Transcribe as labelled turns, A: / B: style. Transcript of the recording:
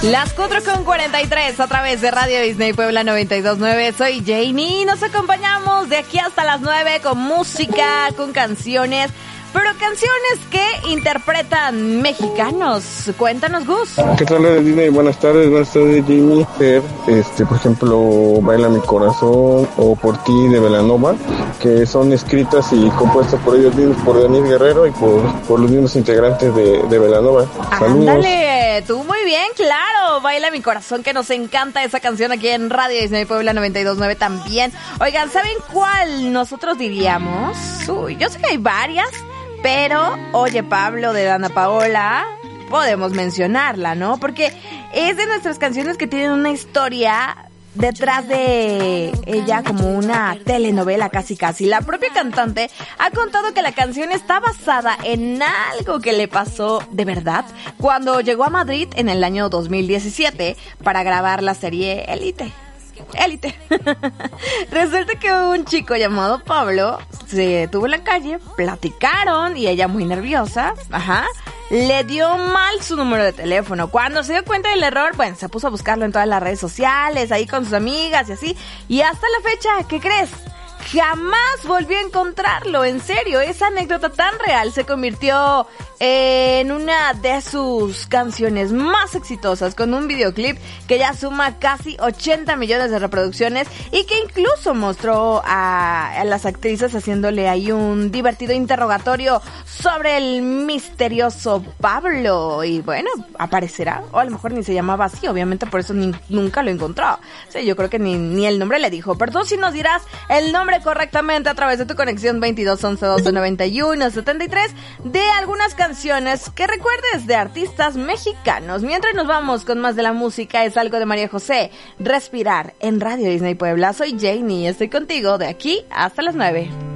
A: Las 4:43 a través de Radio Disney Puebla 92.9. Soy Janie y nos acompañamos de aquí hasta las 9 con música, con canciones, pero canciones que interpretan mexicanos. Cuéntanos, Gus.
B: ¿Qué tal, Disney? Buenas tardes, Jamie. Por ejemplo, Baila mi corazón o Por ti de Belanova, que son escritas y compuestas por ellos mismos, por Daniel Guerrero y por los mismos integrantes de Belanova. Saludos.
A: Ándale, tú muy bien, claro. Baila mi corazón, que nos encanta esa canción aquí en Radio Disney Puebla 92.9 también. Oigan, ¿saben cuál nosotros diríamos? Uy, yo sé que hay varias, pero Oye Pablo de Dana Paola, podemos mencionarla, ¿no? Porque es de nuestras canciones que tienen una historia detrás de ella, como una telenovela casi. La propia cantante ha contado que la canción está basada en algo que le pasó de verdad cuando llegó a Madrid en el año 2017 para grabar la serie Élite. Resulta que un chico llamado Pablo se detuvo en la calle, platicaron y ella, muy nerviosa, le dio mal su número de teléfono. Cuando se dio cuenta del error, bueno, se puso a buscarlo en todas las redes sociales, ahí con sus amigas y así. Y hasta la fecha, ¿qué crees? Jamás volvió a encontrarlo, en serio. Esa anécdota tan real se convirtió en una de sus canciones más exitosas, con un videoclip que ya suma casi 80 millones de reproducciones y que incluso mostró a las actrices haciéndole ahí un divertido interrogatorio sobre el misterioso Pablo. Y bueno, aparecerá, o a lo mejor ni se llamaba así, obviamente por eso nunca lo encontró. Sí, yo creo que ni el nombre le dijo. Pero tú sí nos dirás el nombre correctamente a través de tu conexión 22 11 12 91 73 de algunas canciones que recuerdes de artistas mexicanos. Mientras nos vamos con más de la música, es algo de María José, Respirar, en Radio Disney Puebla. Soy Janie y estoy contigo de aquí hasta las 9.